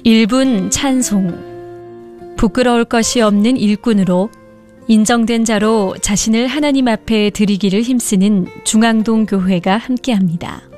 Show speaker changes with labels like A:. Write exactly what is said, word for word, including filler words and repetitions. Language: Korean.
A: 일 분 찬송. 부끄러울 것이 없는 일꾼으로 인정된 자로 자신을 하나님 앞에 드리기를 힘쓰는 중앙동 교회가 함께합니다.